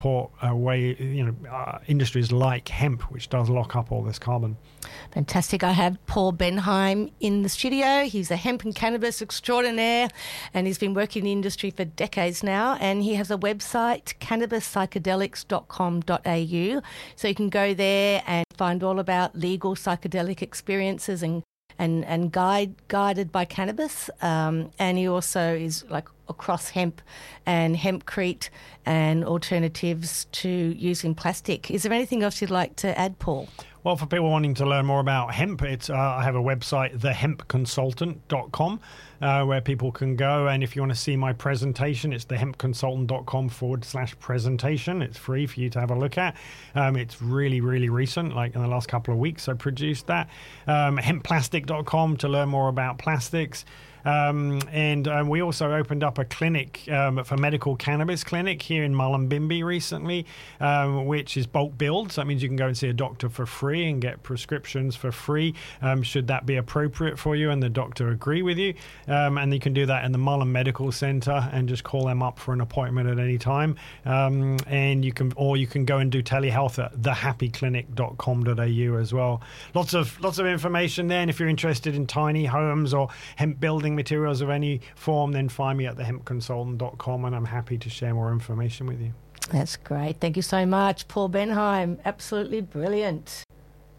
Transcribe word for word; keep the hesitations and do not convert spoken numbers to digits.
support uh, way, you know, uh, industries like hemp, which does lock up all this carbon. Fantastic. I have Paul Benheim in the studio. He's a hemp and cannabis extraordinaire, and he's been working in the industry for decades now, and he has a website, cannabis psychedelics dot com dot a u, so you can go there and find all about legal psychedelic experiences and and, and guide guided by cannabis. Um, and he also is like across hemp and hempcrete and alternatives to using plastic. Is there anything else you'd like to add, Paul? Well, for people wanting to learn more about hemp, it's uh, I have a website, the hemp consultant dot com, uh, where people can go. And if you want to see my presentation, it's the hemp consultant dot com forward slash presentation. It's free for you to have a look at. Um, it's really, really recent, like in the last couple of weeks I produced that. Um, hemp plastic dot com to learn more about plastics. Um, and um, we also opened up a clinic um, for medical cannabis clinic here in Mullumbimby recently, um, which is bulk billed. So that means you can go and see a doctor for free and get prescriptions for free, um, should that be appropriate for you and the doctor agree with you. Um, and you can do that in the Mullen Medical Centre and just call them up for an appointment at any time. Um, and you can, or you can go and do telehealth at the happy clinic dot com dot a u as well. Lots of lots of information there. And if you're interested in tiny homes or hemp building materials of any form, then find me at the hemp consultant dot com, and I'm happy to share more information with you. That's great. Thank you so much, Paul Benheim. Absolutely brilliant.